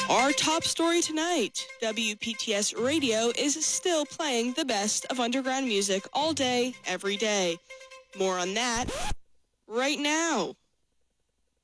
Our top story tonight, WPTS Radio is still playing the best of underground music all day, every day. More on that right now.